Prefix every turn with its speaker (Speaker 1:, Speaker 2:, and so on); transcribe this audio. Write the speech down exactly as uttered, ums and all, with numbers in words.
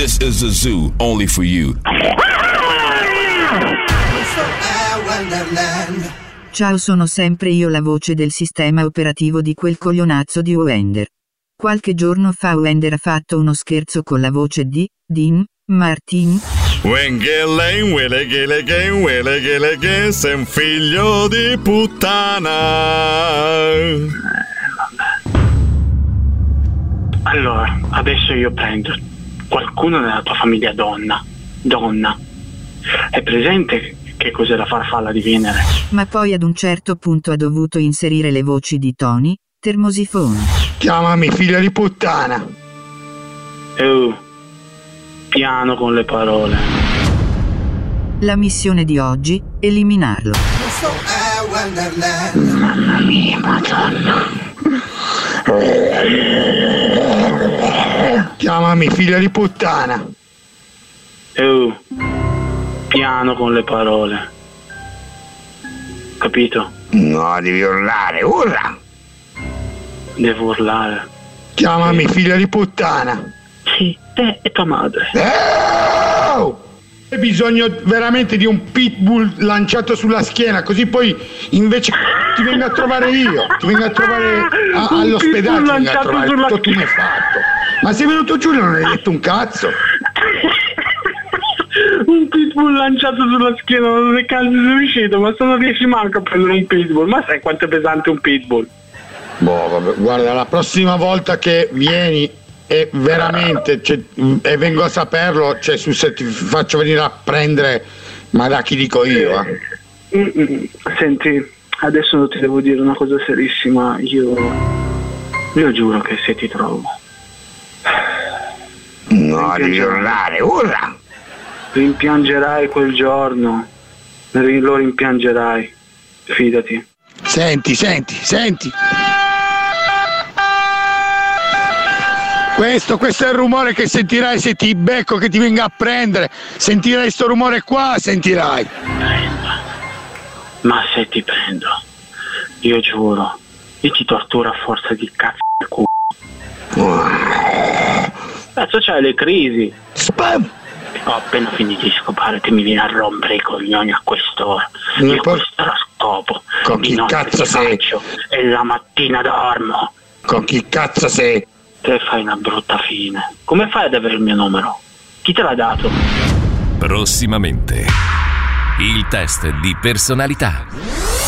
Speaker 1: This is a zoo only for you.
Speaker 2: Ciao, sono sempre io la voce del sistema operativo di quel coglionazzo di Wender. Qualche giorno fa Wender ha fatto uno scherzo con la voce di Dean Martin.
Speaker 1: Sei un figlio di puttana.
Speaker 3: Allora, adesso io prendo qualcuno nella tua famiglia donna. Donna. È presente che cos'è la farfalla di Venere?
Speaker 2: Ma poi ad un certo punto ha dovuto inserire le voci di Tony Termosifone.
Speaker 4: Chiamami figlia di puttana.
Speaker 3: Oh, piano con le parole.
Speaker 2: La missione di oggi, eliminarlo.
Speaker 4: Mamma mia, madonna. Chiamami figlia di puttana.
Speaker 3: Oh, piano con le parole. Capito?
Speaker 4: No, devi urlare, urla.
Speaker 3: Devo urlare.
Speaker 4: Chiamami figlia di puttana.
Speaker 3: Sì, te e tua madre.
Speaker 4: Oh! Hai bisogno veramente di un pitbull lanciato sulla schiena, così poi invece ti vengo a trovare io, ti vengo a trovare a, all'ospedale, ti vengo a trovare, tutto tu mi hai fatto. Ma sei venuto giù e non hai detto un cazzo?
Speaker 3: Un pitbull lanciato sulla schiena, non è cazzo sono riuscito, ma se non riesci manco a prendere un pitbull, ma sai quanto è pesante un pitbull?
Speaker 4: Boh, vabbè, guarda, la prossima volta che vieni e veramente cioè, e vengo a saperlo, cioè su se ti faccio venire a prendere, ma da chi dico io, eh?
Speaker 3: Mm-mm. Senti, adesso ti devo dire una cosa serissima, io io giuro che se ti trovo
Speaker 4: no, devi urlare, urla.
Speaker 3: Rimpiangerai quel giorno, lo rimpiangerai, fidati.
Speaker 4: Senti, senti, senti. Questo, questo è il rumore che sentirai se ti becco, che ti venga a prendere. Sentirai sto rumore qua, sentirai.
Speaker 3: Prendo. Ma se ti prendo, io giuro, io ti torturo a forza di cazzo del culo. Cazzo c'hai le crisi.
Speaker 4: Spam!
Speaker 3: Ho appena finito di scopare che mi viene a rompere i coglioni a quest'ora.
Speaker 4: Non
Speaker 3: Io
Speaker 4: po-
Speaker 3: quest'ora scopo.
Speaker 4: Con chi cazzo sei?
Speaker 3: E la mattina dormo.
Speaker 4: Con chi cazzo sei?
Speaker 3: Te fai una brutta fine. Come fai ad avere il mio numero? Chi te l'ha dato?
Speaker 1: Prossimamente, il test di personalità.